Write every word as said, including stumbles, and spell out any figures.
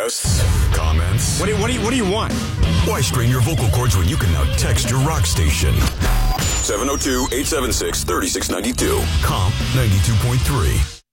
Requests? Comments? What do, you, what, do you, what do you want? Why strain your vocal cords when you can now text your rock station? seven oh two, eight seven six, three six nine two. Comp ninety-two point three.